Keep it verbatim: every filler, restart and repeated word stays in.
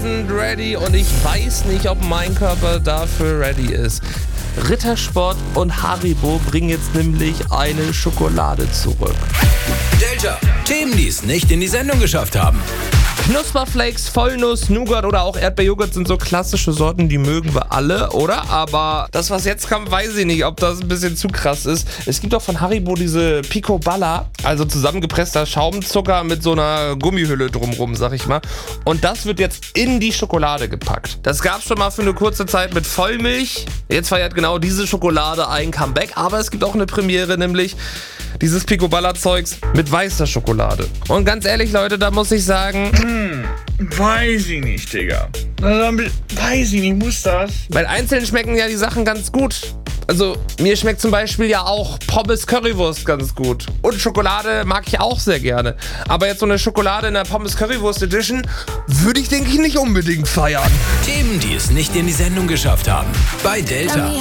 sind ready und ich weiß nicht, ob mein Körper dafür ready ist. Rittersport und Haribo bringen jetzt nämlich eine Schokolade zurück. Delta, Themen, die es nicht in die Sendung geschafft haben. Knusperflakes, Vollnuss, Nougat oder auch Erdbeerjoghurt sind so klassische Sorten, die mögen wir alle, oder? Aber das, was jetzt kam, weiß ich nicht, ob das ein bisschen zu krass ist. Es gibt auch von Haribo diese Picoballa, also zusammengepresster Schaumzucker mit so einer Gummihülle drumrum, sag ich mal. Und das wird jetzt in die Schokolade gepackt. Das gab's schon mal für eine kurze Zeit mit Vollmilch. Jetzt feiert genau diese Schokolade ein Comeback, aber es gibt auch eine Premiere, nämlich dieses Picoballa-Zeugs mit weißer Schokolade. Und ganz ehrlich, Leute, da muss ich sagen, Hm, weiß ich nicht, Digga. Also, weiß ich nicht, muss das? weil einzeln schmecken ja die Sachen ganz gut. Also, mir schmeckt zum Beispiel ja auch Pommes Currywurst ganz gut. Und Schokolade mag ich auch sehr gerne. Aber jetzt so eine Schokolade in der Pommes Currywurst Edition würde ich, denke ich, nicht unbedingt feiern. Themen, die es nicht in die Sendung geschafft haben. Bei Delta.